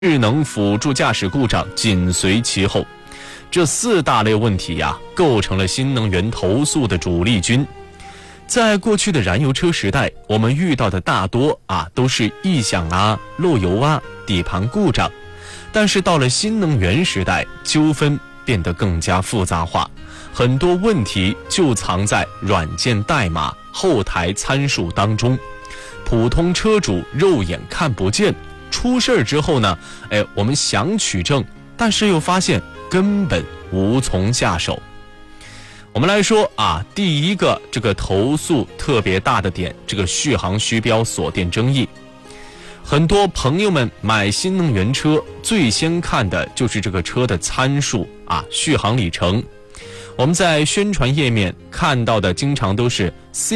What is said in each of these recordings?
智能辅助驾驶故障紧随其后。这4大类问题呀，构成了新能源投诉的主力军。在过去的燃油车时代，我们遇到的大多都是异响漏油底盘故障。但是到了新能源时代，纠纷变得更加复杂化，很多问题就藏在软件代码、后台参数当中，普通车主肉眼看不见。出事之后呢，我们想取证，但是又发现根本无从下手。我们来说第一个这个投诉特别大的点，这个续航虚标锁电争议。很多朋友们买新能源车最先看的就是这个车的参数续航里程。我们在宣传页面看到的经常都是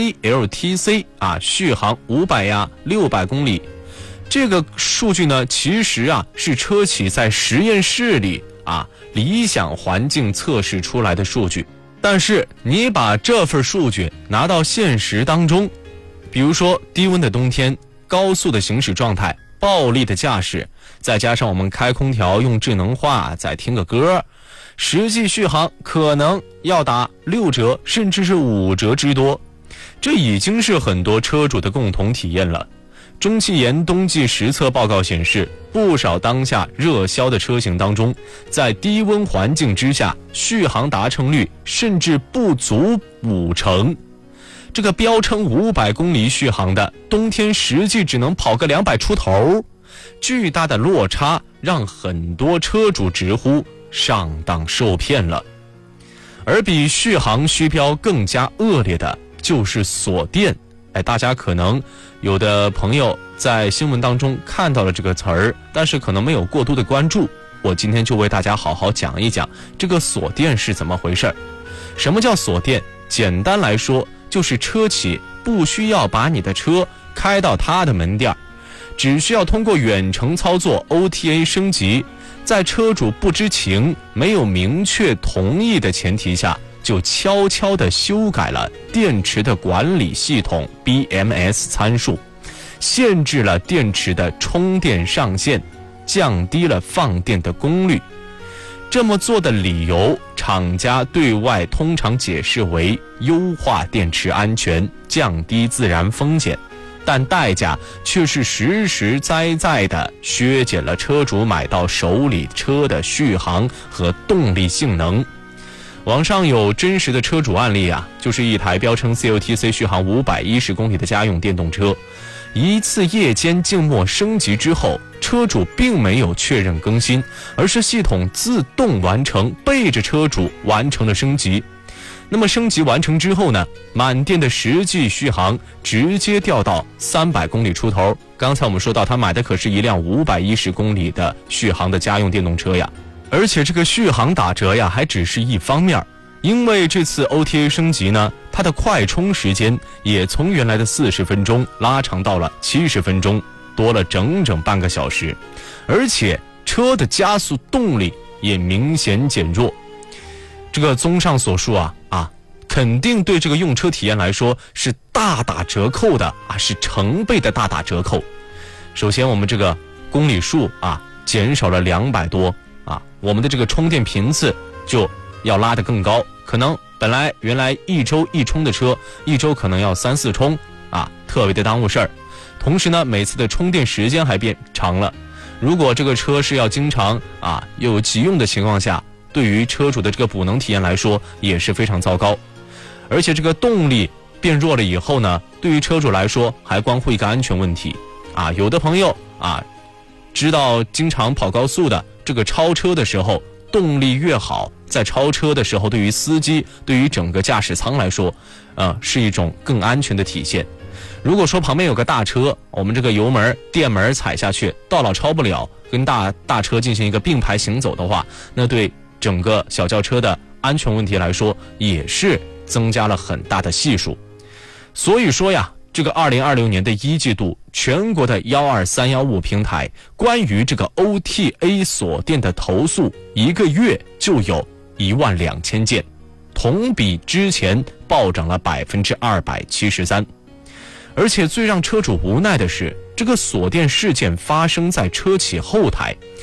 CLTC 续航500 600公里。这个数据呢，其实是车企在实验室里理想环境测试出来的数据。但是你把这份数据拿到现实当中，比如说低温的冬天，高速的行驶状态，暴力的驾驶，再加上我们开空调用智能化，再听个歌，实际续航可能要打6折甚至是5折之多。这已经是很多车主的共同体验了。中汽研冬季实测报告显示，不少当下热销的车型当中，在低温环境之下，续航达成率甚至不足50%。这个标称500公里续航的，冬天实际只能跑个200出头。巨大的落差让很多车主直呼上当受骗了。而比续航虚标更加恶劣的就是锁电。大家可能有的朋友在新闻当中看到了这个词儿，但是可能没有过多的关注。我今天就为大家好好讲一讲这个锁电是怎么回事。什么叫锁电？简单来说，就是车企不需要把你的车开到他的门店，只需要通过远程操作 OTA 升级，在车主不知情、没有明确同意的前提下，就悄悄地修改了电池的管理系统 BMS 参数，限制了电池的充电上限，降低了放电的功率。这么做的理由，厂家对外通常解释为优化电池安全，降低自燃风险，但代价却是实实在在地削减了车主买到手里车的续航和动力性能。网上有真实的车主案例就是一台标称 CLTC 续航510公里的家用电动车，一次夜间静默升级之后，车主并没有确认更新，而是系统自动完成，背着车主完成了升级。那么升级完成之后呢，满电的实际续航直接掉到300公里出头。刚才我们说到他买的可是一辆510公里的续航的家用电动车呀。而且这个续航打折还只是一方面，因为这次 OTA 升级呢，它的快充时间也从原来的40分钟拉长到了70分钟，多了整整半个小时。而且车的加速动力也明显减弱。这个综上所述肯定对这个用车体验来说是大打折扣的是成倍的大打折扣。首先我们这个公里数减少了200多。我们的这个充电频次就要拉得更高，可能原来一周一充的车，一周可能要3、4充特别的耽误事儿。同时呢，每次的充电时间还变长了。如果这个车是要经常有急用的情况下，对于车主的这个补能体验来说也是非常糟糕。而且这个动力变弱了以后呢，对于车主来说还关乎一个安全问题有的朋友知道经常跑高速的，这个超车的时候动力越好，在超车的时候对于司机，对于整个驾驶舱来说是一种更安全的体现。如果说旁边有个大车，我们这个油门电门踩下去到老超不了，跟大车进行一个并排行走的话，那对整个小轿车的安全问题来说也是增加了很大的系数。所以说这个2026年的1季度，全国的12315平台关于这个 OTA 锁电的投诉，一个月就有12000件，同比之前暴涨了273%。 而且最让车主无奈的是，这个锁电事件发生在车企后台，